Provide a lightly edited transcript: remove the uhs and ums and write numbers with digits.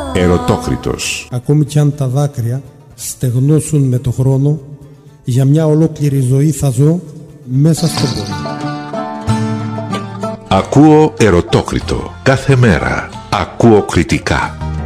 Ερωτόκριτος. Ακόμη κι αν τα δάκρυα στεγνώσουν με το χρόνο, για μια ολόκληρη ζωή θα ζω μέσα στον πόνο. Ακούω Ερωτόκριτο κάθε μέρα. Ακούω κριτικά.